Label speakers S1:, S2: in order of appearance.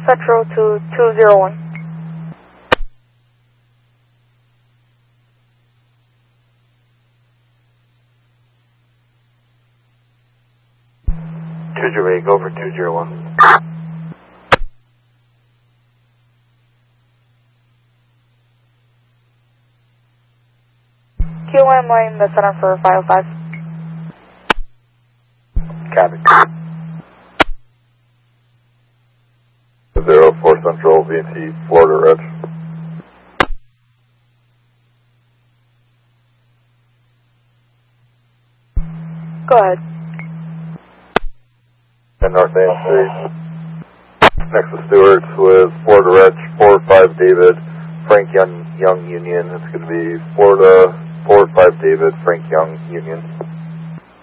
S1: Central to 201.
S2: Go over 201.
S1: QM line the center for 505.
S2: Copy. 04 Central, VNT, Florida Red.
S1: Go ahead.
S2: And North ANC. Next to Stewart's with Florida Red, 45 David, Frank Young Union. It's going to be Florida 45 David, Frank Young Union.